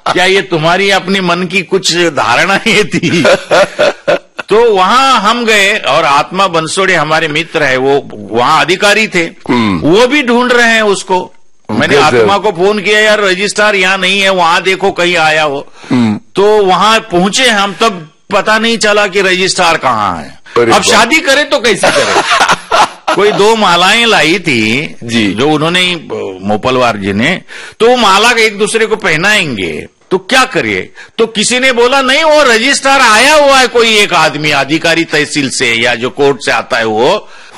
क्या ये तुम्हारी अपनी मन की कुछ धारणा ये थी? तो वहां हम गए और आत्मा बनसोड़े हमारे मित्र है, वो वहां अधिकारी थे, वो भी ढूंढ रहे हैं उसको। मैंने आत्मा को फोन किया, यार रजिस्ट्रार यहाँ नहीं है, वहां देखो कहीं आया हो। तो वहां पहुंचे हम, तब पता नहीं चला कि रजिस्ट्रार कहाँ है। अब शादी करे तो कैसे करे? कोई 2 मालाएं लाई थी जी, जो उन्होंने मोपलवार जी ने, तो वो माला एक दूसरे को पहनाएंगे, तो क्या करिए? तो किसी ने बोला नहीं, वो रजिस्ट्रार आया हुआ है कोई एक आदमी, अधिकारी तहसील से या जो कोर्ट से आता है वो।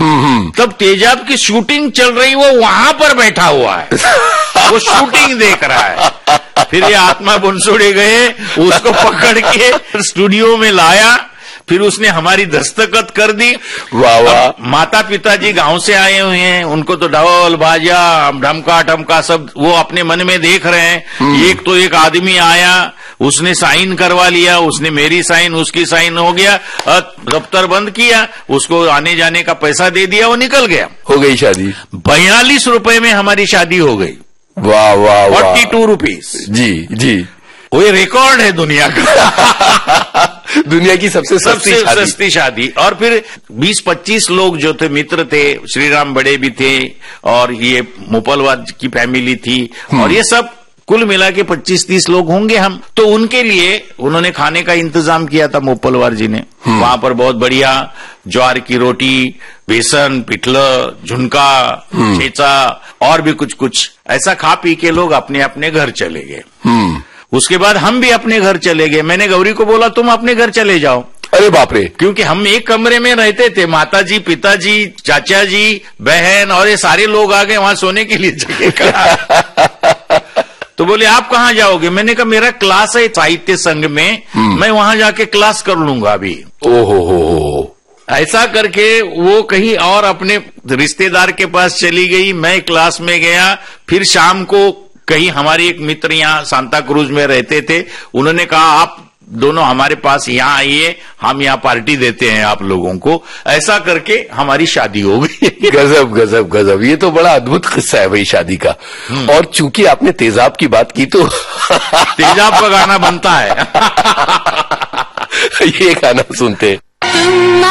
तब तेजाब की शूटिंग चल रही, वो वहां पर बैठा हुआ है, वो शूटिंग देख रहा है। फिर ये आत्मा बनसोड़े गए, उसको पकड़ के स्टूडियो में लाया, फिर उसने हमारी दस्तखत कर दी। वाह वाह। माता पिताजी गांव से आए हुए हैं, उनको तो ढोल बाजा ढमका ठमका सब वो अपने मन में देख रहे हैं। एक तो एक आदमी आया, उसने साइन करवा लिया, उसने मेरी साइन, उसकी साइन हो गया, दफ्तर बंद किया, उसको आने जाने का पैसा दे दिया, वो निकल गया। हो गई शादी। 42 रुपए में हमारी शादी हो गई। वाह वाह वाह। 42 रुपीज। जी जी, वो रिकॉर्ड है दुनिया का। दुनिया की सबसे सस्ती शादी। और फिर 20-25 लोग जो थे, मित्र थे, श्रीराम बड़े भी थे, और ये मोपलवार की फैमिली थी, और ये सब कुल मिला के 25-30 लोग होंगे हम। तो उनके लिए उन्होंने खाने का इंतजाम किया था मोपलवार जी ने। वहां पर बहुत बढ़िया ज्वार की रोटी, बेसन, पिठलं, झुनका, ठेचा और भी कुछ कुछ ऐसा खा पी के लोग अपने अपने घर चले गए। उसके बाद हम भी अपने घर चले गए। मैंने गौरी को बोला तुम अपने घर चले जाओ। अरे बाप रे। क्योंकि हम एक कमरे में रहते थे, माताजी, पिताजी, चाचा जी, बहन और ये सारे लोग आ गए, वहां सोने के लिए जगह। तो बोले आप कहाँ जाओगे? मैंने कहा मेरा क्लास है साहित्य संघ में, मैं वहां जाके क्लास कर लूंगा अभी। ओहो। ऐसा करके वो कहीं और अपने रिश्तेदार के पास चली गई, मैं क्लास में गया। फिर शाम को कहीं हमारे एक मित्र यहाँ सांता क्रूज में रहते थे, उन्होंने कहा आप दोनों हमारे पास यहाँ आइए, हम यहाँ पार्टी देते हैं आप लोगों को। ऐसा करके हमारी शादी हो गई। गजब गजब गजब, ये तो बड़ा अद्भुत किस्सा है भाई शादी का। और चूंकि आपने तेजाब की बात की तो तेजाब का गाना बनता है। ये गाना सुनते